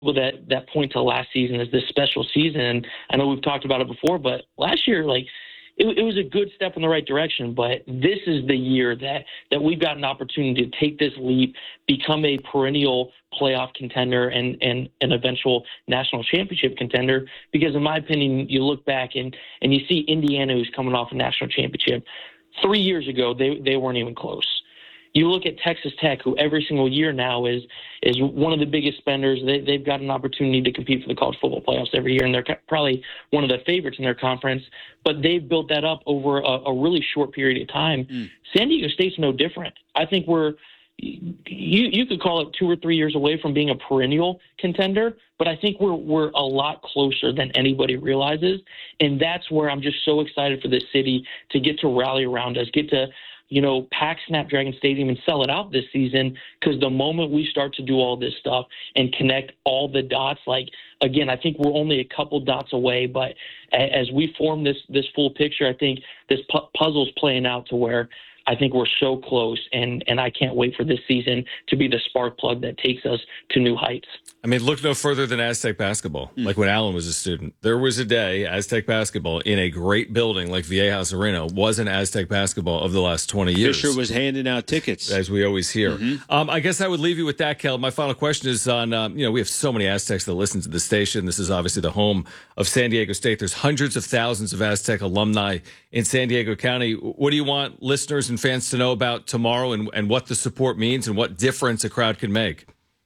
that point to last season as this special season. I know we've talked about it before, but last year, it was a good step in the right direction. But this is the year that we've got an opportunity to take this leap, become a perennial playoff contender and an eventual national championship contender. Because in my opinion, you look back and you see Indiana, who's coming off a national championship. 3 years ago, they weren't even close. You look at Texas Tech, who every single year now is one of the biggest spenders. They've got an opportunity to compete for the college football playoffs every year, and they're probably one of the favorites in their conference. But they've built that up over a really short period of time. San Diego State's no different. I think you could call it 2 or 3 years away from being a perennial contender, but I think we're a lot closer than anybody realizes, and that's where I'm just so excited for this city to get to rally around us, get to pack Snapdragon Stadium and sell it out this season, because the moment we start to do all this stuff and connect all the dots, again, I think we're only a couple dots away, but as we form this full picture, I think this puzzle's playing out to where I think we're so close, and I can't wait for this season to be the spark plug that takes us to new heights. I mean, look no further than Aztec basketball. Like when Alan was a student, there was a day Aztec basketball in a great building like Viejas Arena was an Aztec basketball of the last 20 years. Fisher was handing out tickets, as we always hear. I guess I would leave you with that, Kel. My final question is on, we have so many Aztecs that listen to the station. This is obviously the home of San Diego State. There's hundreds of thousands of Aztec alumni in San Diego County. What do you want listeners and fans to know about tomorrow and what the support means and what difference a crowd can make?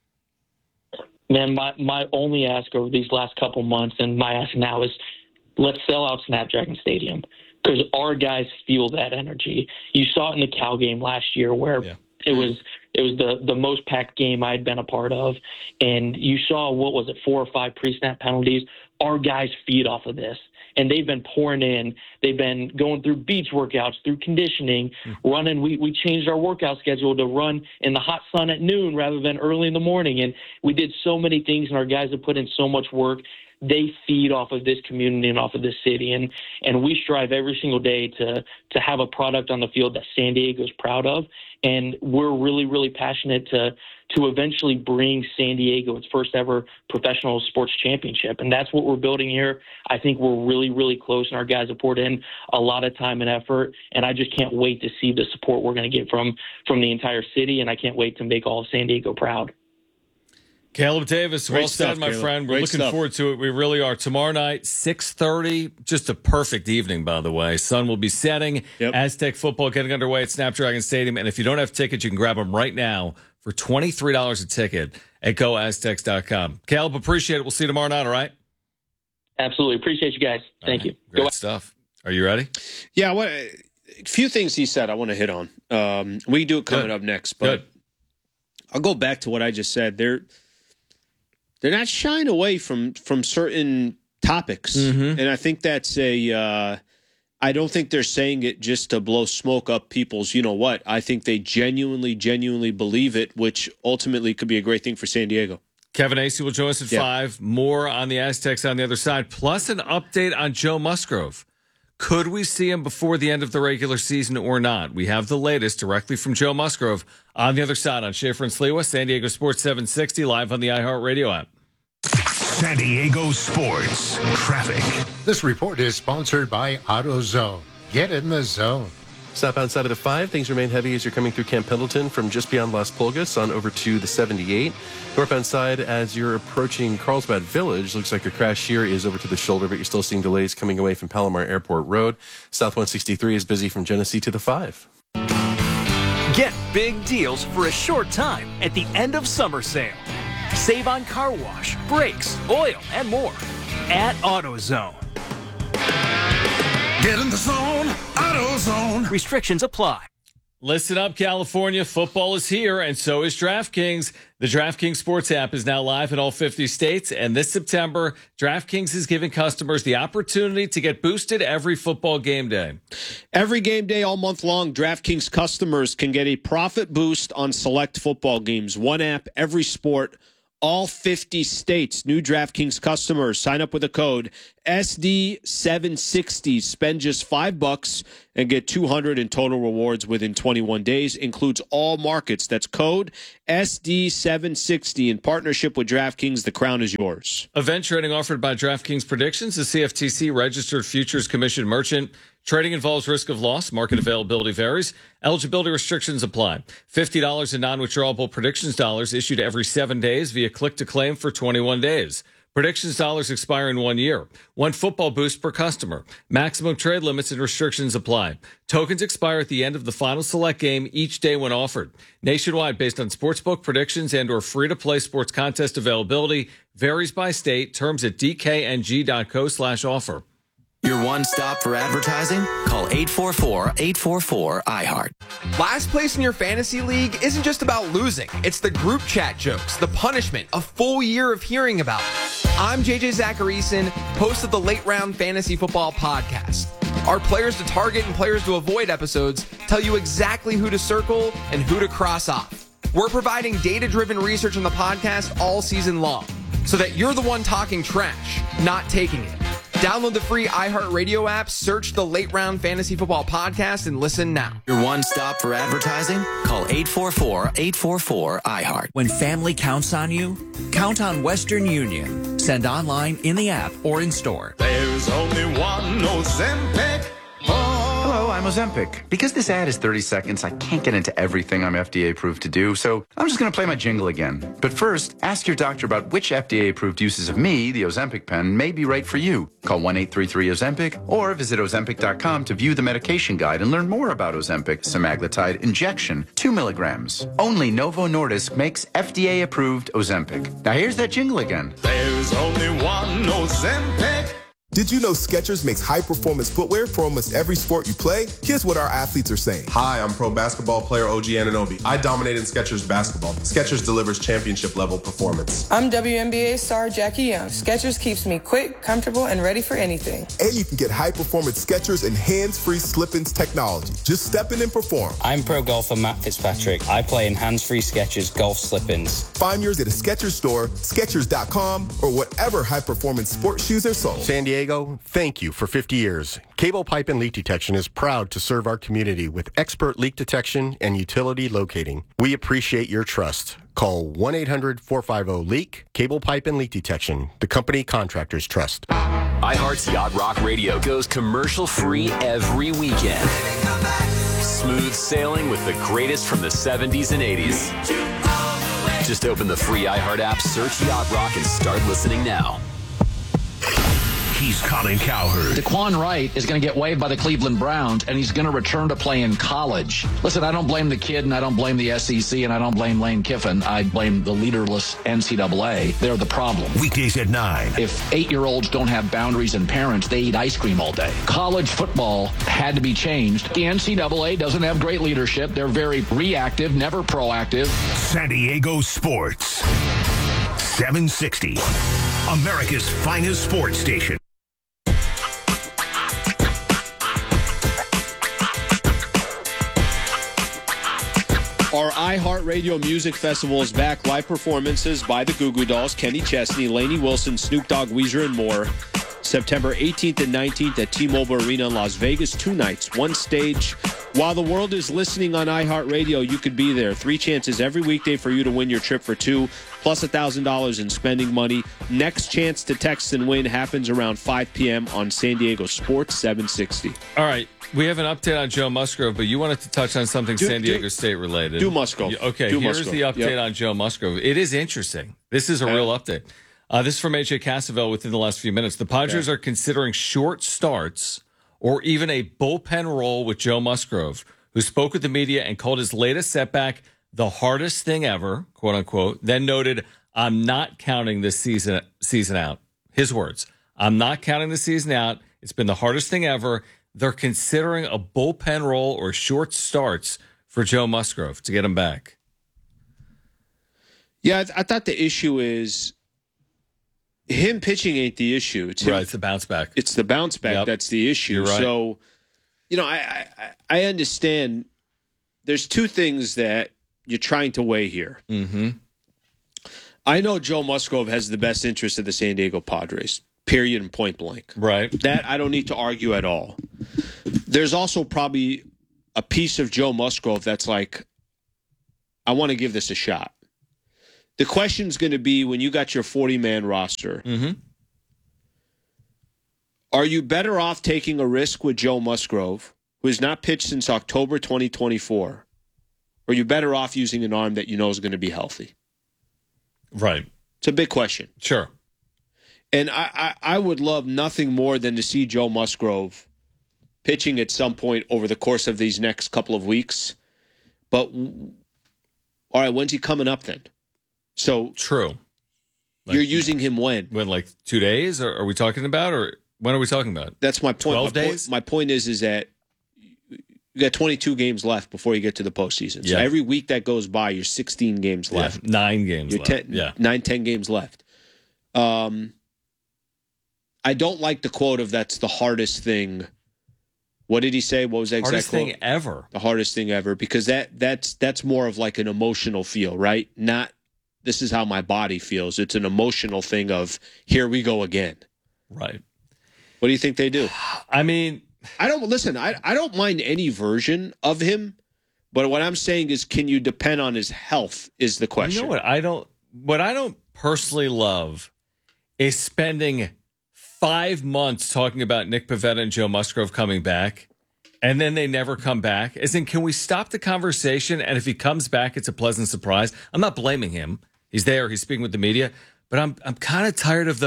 Man, my only ask over these last couple months, and my ask now, is let's sell out Snapdragon Stadium, because our guys feel that energy. You saw it in the Cal game last year where it was the most packed game I'd been a part of, and you saw, 4 or 5 pre-snap penalties. Our guys feed off of this, and they've been pouring in. They've been going through beach workouts, through conditioning, running. We changed our workout schedule to run in the hot sun at noon rather than early in the morning, and we did so many things, and our guys have put in so much work. They feed off of this community and off of this city, and we strive every single day to have a product on the field that San Diego's proud of, and we're really, really passionate to eventually bring San Diego its first ever professional sports championship, and that's what we're building here. I think we're really, really close, and our guys have poured in a lot of time and effort, and I just can't wait to see the support we're going to get from the entire city, and I can't wait to make all of San Diego proud. Caleb Davis, well said, my friend. We're looking forward to it. We really are. Tomorrow night, 6:30, just a perfect evening, by the way. Sun will be setting. Aztec football getting underway at Snapdragon Stadium. And if you don't have tickets, you can grab them right now for $23 a ticket at GoAztecs.com. Caleb, appreciate it. We'll see you tomorrow night, all right? Absolutely. Appreciate you guys. Thank you. Great stuff. Are you ready? Yeah, a few things he said I want to hit on. We can do it coming up next, but I'll go back to what I just said. They're not shying away from certain topics, and I think that's I don't think they're saying it just to blow smoke up people's you-know-what. I think they genuinely believe it, which ultimately could be a great thing for San Diego. Kevin Acee will join us at 5. More on the Aztecs on the other side, plus an update on Joe Musgrove. Could we see him before the end of the regular season or not? We have the latest directly from Joe Musgrove on the other side on Schaefer and Sliwa, San Diego Sports 760, live on the iHeartRadio app. San Diego Sports Traffic. This report is sponsored by AutoZone. Get in the zone. Southbound side of the 5, things remain heavy as you're coming through Camp Pendleton from just beyond Las Pulgas on over to the 78. Northbound side, as you're approaching Carlsbad Village, looks like your crash here is over to the shoulder, but you're still seeing delays coming away from Palomar Airport Road. South 163 is busy from Genesee to the 5. Get big deals for a short time at the end of summer sale. Save on car wash, brakes, oil, and more at AutoZone. Get in the zone, AutoZone. Restrictions apply. Listen up, California. Football is here, and so is DraftKings. The DraftKings Sports app is now live in all 50 states, and this September, DraftKings is giving customers the opportunity to get boosted every football game day. Every game day all month long, DraftKings customers can get a profit boost on select football games. One app, every sport, All 50 states, new DraftKings customers sign up with a code SD760. Spend just $5 and get $200 in total rewards within 21 days. Includes all markets. That's code SD760 in partnership with DraftKings. The crown is yours. Event trading offered by DraftKings Predictions, the CFTC registered futures commission merchant. Trading involves risk of loss. Market availability varies. Eligibility restrictions apply. $50 in non-withdrawable predictions dollars issued every 7 days via click-to-claim for 21 days. Predictions dollars expire in 1 year. One football boost per customer. Maximum trade limits and restrictions apply. Tokens expire at the end of the final select game each day when offered. Nationwide based on sportsbook predictions and or free-to-play sports contest availability. Varies by state. Terms at dkng.co/offer. Your one stop for advertising? Call 844-844-iHeart. Last place in your fantasy league isn't just about losing. It's the group chat jokes, the punishment, a full year of hearing about it. I'm JJ Zacharyson, host of the Late Round Fantasy Football Podcast. Our players to target and players to avoid episodes tell you exactly who to circle and who to cross off. We're providing data-driven research on the podcast all season long so that you're the one talking trash, not taking it. Download the free iHeartRadio app, search the Late Round Fantasy Football Podcast, and listen now. Your one stop for advertising? Call 844-844-iHeart. When family counts on you, count on Western Union. Send online, in the app, or in store. There's only one Ozempic. Hello, I'm Ozempic. Because this ad is 30 seconds, I can't get into everything I'm FDA approved to do, so I'm just going to play my jingle again. But first, ask your doctor about which FDA approved uses of me, the Ozempic pen, may be right for you. Call 1-833-OZEMPIC or visit Ozempic.com to view the medication guide and learn more about Ozempic semaglutide injection, 2 milligrams. Only Novo Nordisk makes FDA approved Ozempic. Now here's that jingle again. There's only one Ozempic. Did you know Skechers makes high-performance footwear for almost every sport you play? Here's what our athletes are saying. Hi, I'm pro basketball player OG Anunoby. I dominate in Skechers basketball. Skechers delivers championship-level performance. I'm WNBA star Jackie Young. Skechers keeps me quick, comfortable, and ready for anything. And you can get high-performance Skechers and hands-free slip-ins technology. Just step in and perform. I'm pro golfer Matt Fitzpatrick. I play in hands-free Skechers golf slip-ins. Find yours at a Skechers store, Skechers.com, or whatever high-performance sports shoes are sold. San Diego, thank you for 50 years. Cable Pipe and Leak Detection is proud to serve our community with expert leak detection and utility locating. We appreciate your trust. Call 1-800-450-LEAK. Cable Pipe and Leak Detection, the company contractors trust. iHeart's Yacht Rock Radio goes commercial-free every weekend. Smooth sailing with the greatest from the 70s and 80s. Just open the free iHeart app, search Yacht Rock, and start listening now. He's Colin Cowherd. DeQuan Wright is going to get waived by the Cleveland Browns, and he's going to return to play in college. Listen, I don't blame the kid, and I don't blame the SEC, and I don't blame Lane Kiffin. I blame the leaderless NCAA. They're the problem. Weekdays at 9. If 8-year-olds don't have boundaries and parents, they eat ice cream all day. College football had to be changed. The NCAA doesn't have great leadership. They're very reactive, never proactive. San Diego Sports. 760. America's finest sports station. Our iHeartRadio Music Festival is back. Live performances by the Goo Goo Dolls, Kenny Chesney, Lainey Wilson, Snoop Dogg, Weezer, and more. September 18th and 19th at T-Mobile Arena in Las Vegas. 2 nights, 1 stage. While the world is listening on iHeartRadio, you could be there. 3 chances every weekday for you to win your trip for 2, plus $1,000 in spending money. Next chance to text and win happens around 5 p.m. on San Diego Sports 760. All right. We have an update on Joe Musgrove, but you wanted to touch on something San Diego State related. Do Musgrove. Okay, here's the update on Joe Musgrove. It is interesting. This is a real update. This is from AJ Cassavell within the last few minutes. The Padres are considering short starts or even a bullpen role with Joe Musgrove, who spoke with the media and called his latest setback the hardest thing ever, quote unquote, then noted, "I'm not counting this season out." His words, "I'm not counting the season out. It's been the hardest thing ever." They're considering a bullpen role or short starts for Joe Musgrove to get him back. Yeah, I thought the issue is him pitching ain't the issue. It's right, it's the bounce back. It's the bounce back that's the issue. You're right. So, I understand there's 2 things that you're trying to weigh here. Mm-hmm. I know Joe Musgrove has the best interest of the San Diego Padres, period and point blank. Right. That I don't need to argue at all. There's also probably a piece of Joe Musgrove that's like, I want to give this a shot. The question's going to be when you got your 40-man roster, are you better off taking a risk with Joe Musgrove, who has not pitched since October 2024, or are you better off using an arm that you know is going to be healthy? Right. It's a big question. Sure. And I would love nothing more than to see Joe Musgrove pitching at some point over the course of these next couple of weeks. But, all right, when's he coming up then? So true. You're using him when? When, like 2 days? Or are we talking about? Or when are we talking about? That's my point. 12 days? My point is that you got 22 games left before you get to the postseason. So every week that goes by, you're 16 games left. 9 games left. 10 games left. I don't like the quote of that's the hardest thing. What did he say? What was that exact quote? Hardest thing ever. The hardest thing ever. Because that's more of like an emotional feel, right? Not this is how my body feels. It's an emotional thing of here we go again. Right. What do you think they do? I mean, I don't mind any version of him, but what I'm saying is, can you depend on his health? Is the question. You know what I don't personally love is spending 5 months talking about Nick Pivetta and Joe Musgrove coming back, and then they never come back. As in, can we stop the conversation? And if he comes back, it's a pleasant surprise. I'm not blaming him. He's there. He's speaking with the media, but I'm kind of tired of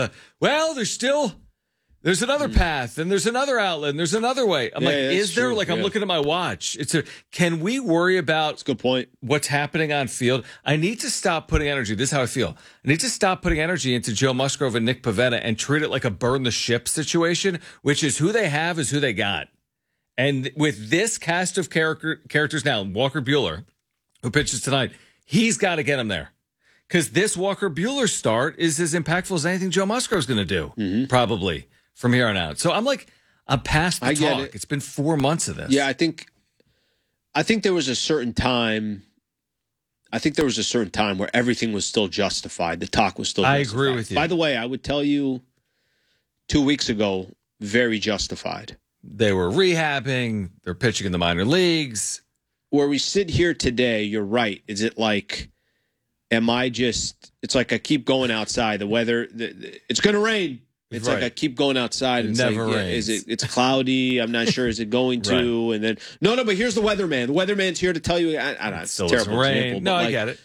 there's another path, and there's another outlet, and there's another way. I'm is there? True. I'm looking at my watch. Can we worry about That's a good point. What's happening on field? I need to stop putting energy. This is how I feel. I need to stop putting energy into Joe Musgrove and Nick Pivetta and treat it like a burn the ship situation, which is who they have is who they got. And with this cast of characters now, Walker Buehler, who pitches tonight, he's got to get him there. Because this Walker Buehler start is as impactful as anything Joe Musgrove's going to do, probably, from here on out. So I'm past the talk. It's been 4 months of this. Yeah, I think there was a certain time. I think there was a certain time where everything was still justified. The talk was still justified. I agree with you. By the way, I would tell you 2 weeks ago, very justified. They were rehabbing. They're pitching in the minor leagues. Where we sit here today, you're right. Is it like, it's like I keep going outside. The weather, it's going to rain. It's like I keep going outside and never rains. It's cloudy. I'm not sure. Is it going to? Right. And then no. But here's the weatherman. The weatherman's here to tell you. I don't know. It's a terrible example. No, I get it.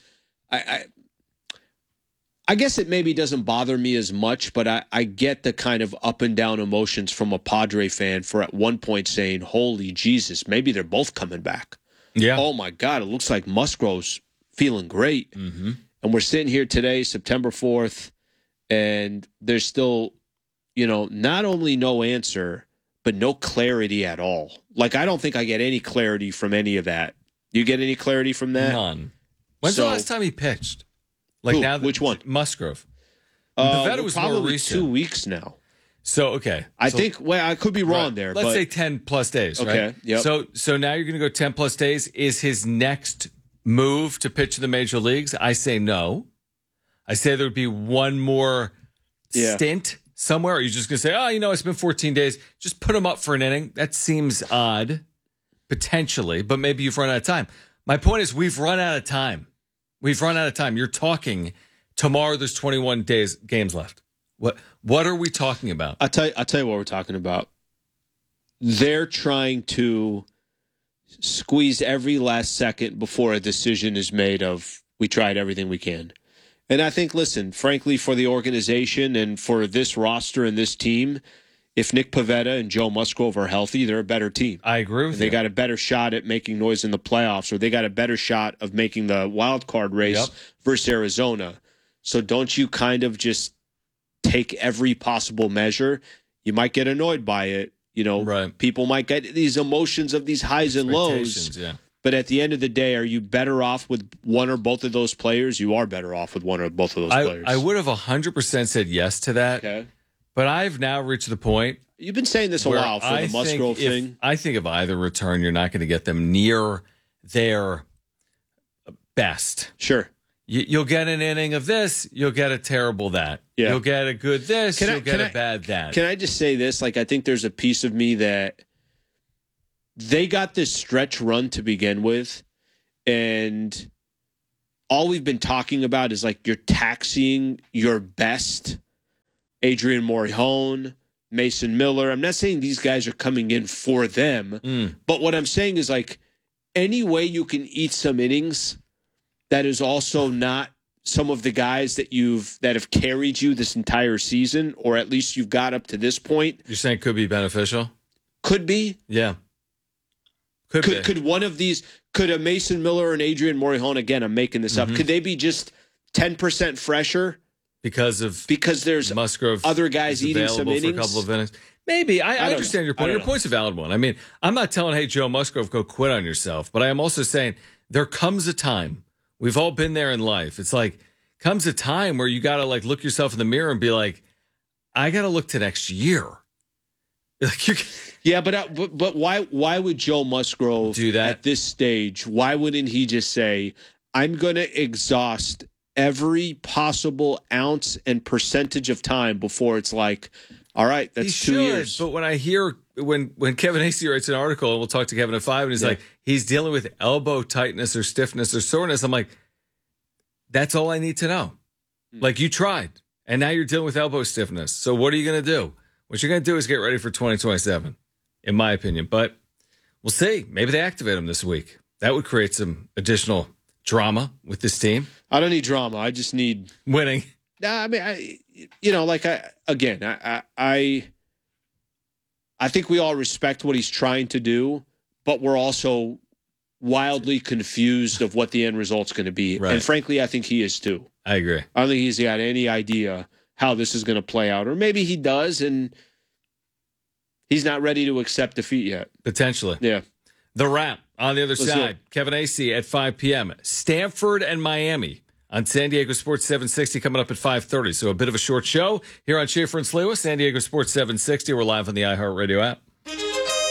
I guess it maybe doesn't bother me as much, but I get the kind of up and down emotions from a Padre fan for at one point saying, "Holy Jesus, maybe they're both coming back." Yeah. Oh my God, it looks like Musgrove's feeling great. Mm-hmm. And we're sitting here today, September 4th, and there's still, not only no answer, but no clarity at all. Like, I don't think I get any clarity from any of that. You get any clarity from that? None. When's the last time he pitched? Which one? was Musgrove. Probably more recent. 2 weeks now. So, okay. I think, I could be wrong there. Let's say 10 plus days, right? Okay, yep. So now you're going to go 10 plus days. Is his next move to pitch in the major leagues? I say no. I say there would be one more stint somewhere. Or are you just going to say, it's been 14 days. Just put him up for an inning. That seems odd, potentially, but maybe you've run out of time. My point is we've run out of time. You're talking tomorrow. There's 21 games left. What are we talking about? I'll tell you what we're talking about. They're trying to squeeze every last second before a decision is made of we tried everything we can. And I think, listen, frankly, for the organization and for this roster and this team, if Nick Pivetta and Joe Musgrove are healthy, they're a better team. I agree with you. They got a better shot at making noise in the playoffs, or they got a better shot of making the wild card race versus Arizona. So don't you kind of just take every possible measure? You might get annoyed by it. People might get these emotions of these highs and lows. Yeah. But at the end of the day, are you better off with one or both of those players? You are better off with one or both of those players. I would have 100% said yes to that. Okay. But I've now reached the point. You've been saying this a while for the Musgrove thing. I think if either return, you're not going to get them near their best. Sure. You'll get an inning of this, you'll get a terrible that. Yeah. You'll get a good this, you'll get a bad that. Can I just say this? Like, I think there's a piece of me that they got this stretch run to begin with, and all we've been talking about is like you're taxiing your best. Adrian Morejon, Mason Miller. I'm not saying these guys are coming in for them, but what I'm saying is like any way you can eat some innings that is also not some of the guys that have carried you this entire season, or at least you've got up to this point. You're saying could be beneficial? Could be. Yeah. Could one of these, could a Mason Miller or an Adrian Morejon, again, I'm making this up, could they be just 10% fresher? Because there's Musgrove other guys eating some innings? For a couple of innings. Maybe. I understand your point. Your point's a valid one. I mean, I'm not telling, hey, Joe Musgrove, go quit on yourself. But I am also saying there comes a time. We've all been there in life. It's like, comes a time where you got to like look yourself in the mirror and be like, I got to look to next year. Like yeah, but why would Joe Musgrove do that at this stage? Why wouldn't he just say, I'm going to exhaust every possible ounce and percentage of time before it's like, all right, that's 2 years. But when I hear when Kevin Acee writes an article, and we'll talk to Kevin at 5, and he's like, he's dealing with elbow tightness or stiffness or soreness, I'm like, that's all I need to know. Like, you tried, and now you're dealing with elbow stiffness. So what are you going to do? What you're going to do is get ready for 2027, in my opinion. But we'll see. Maybe they activate him this week. That would create some additional drama with this team. I don't need drama. I just need winning. I mean, I think we all respect what he's trying to do, but we're also wildly confused of what the end result's going to be. Right. And frankly, I think he is too. I agree. I don't think he's got any idea how this is going to play out. Or maybe he does, and he's not ready to accept defeat yet. Potentially. Yeah. The Wrap on the other side. Kevin Acee at 5 p.m. Stanford and Miami on San Diego Sports 760 coming up at 5:30. So a bit of a short show here on Schaefer and Sliwa, San Diego Sports 760. We're live on the iHeartRadio app.